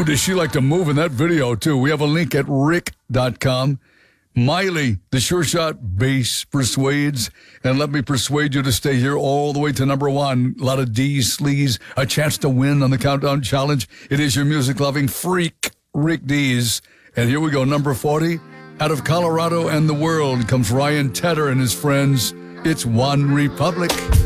does she like to move in that video, too? We have a link at rick.com. Miley, the Sure Shot bass persuades, and let me persuade you to stay here all the way to number one. A lot of D's, sleaze, a chance to win on the Countdown Challenge. It is your music-loving freak, Rick Dees. And here we go, number 40. Out of Colorado and the world comes Ryan Tedder and his friends. It's One Republic.